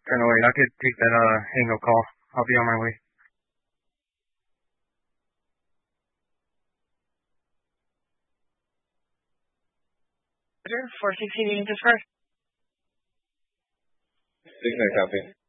No worries. I could take that Hango call. I'll be on my way. Roger, 416 Union Dispatch. 69 copy.